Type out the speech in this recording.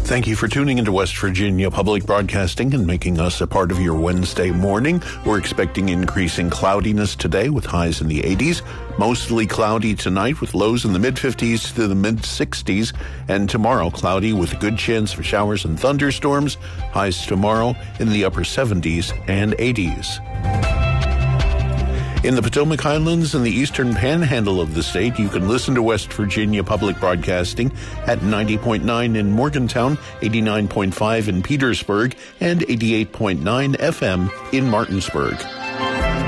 Thank you for tuning into West Virginia Public Broadcasting and making us a part of your Wednesday morning. We're expecting increasing cloudiness today with highs in the 80s. Mostly cloudy tonight with lows in the mid-50s to the mid-60s. And tomorrow, cloudy with a good chance of showers and thunderstorms. Highs tomorrow in the upper 70s and 80s. In the Potomac Highlands and the eastern panhandle of the state, you can listen to West Virginia Public Broadcasting at 90.9 in Morgantown, 89.5 in Petersburg, and 88.9 FM in Martinsburg.